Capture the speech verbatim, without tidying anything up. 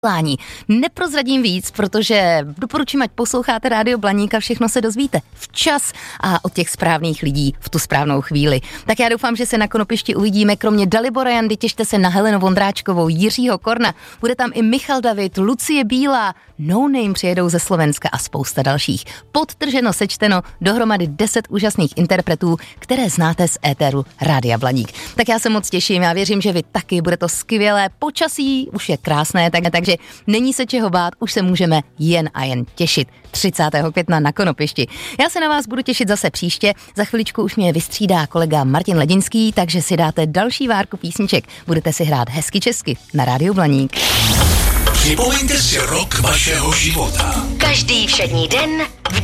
Neprozradím víc, protože doporučím, ať posloucháte Rádio Blaník a všechno se dozvíte včas a od těch správných lidí v tu správnou chvíli. Tak já doufám, že se na Konopišti uvidíme. Kromě Dalibora Jandy těšte se na Helenu Vondráčkovou, Jiřího Korna. Bude tam i Michal David, Lucie Bílá, No Name přijedou ze Slovenska a spousta dalších. Podtrženo, sečteno, dohromady deset úžasných interpretů, které znáte z éteru Rádia Blaník. Tak já se moc těším, já věřím, že vy taky, bude to skvělé. Počasí už je krásné, tak, takže není se čeho bát, už se můžeme jen a jen těšit. třicátého května na Konopišti. Já se na vás budu těšit zase příště. Za chviličku už mě vystřídá kolega Martin Ledinský, takže si dáte další várku písniček. Budete si hrát hezky česky na Rádiu Blaník. Připomeňte si rok vašeho života. Každý všední den